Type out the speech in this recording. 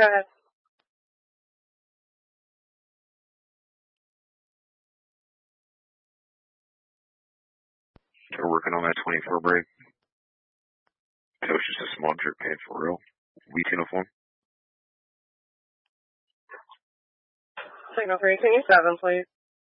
Go ahead. They're working on that 24 break. So it's just a small drip pad for real. Wheat uniform. Signal 327, please.